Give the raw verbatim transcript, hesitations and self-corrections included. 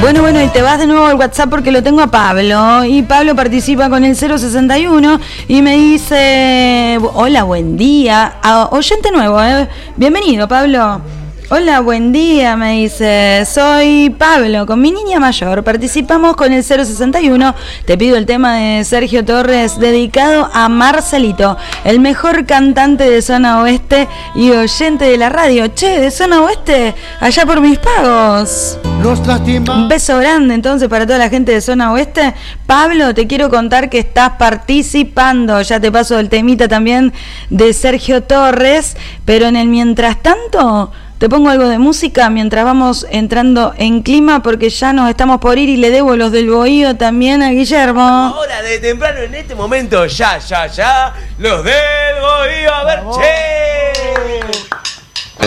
Bueno, bueno, y te vas de nuevo al WhatsApp porque lo tengo a Pablo. Y Pablo participa con el cero sesenta y uno y me dice: hola, buen día. Ah, oyente nuevo, ¿eh? Bienvenido, Pablo. Hola, buen día, me dice. Soy Pablo, con mi niña mayor. Participamos con el cero sesenta y uno. Te pido el tema de Sergio Torres dedicado a Marcelito, el mejor cantante de Zona Oeste y oyente de la radio. Che, de Zona Oeste, allá por Mis Pagos. Un beso grande entonces para toda la gente de Zona Oeste. Pablo, te quiero contar que estás participando. Ya te paso el temita también de Sergio Torres. Pero en el mientras tanto, te pongo algo de música mientras vamos entrando en clima, porque ya nos estamos por ir y le debo los del Bohío también a Guillermo. Ahora, de temprano, en este momento, ya, ya, ya, los del Bohío, a ver, che.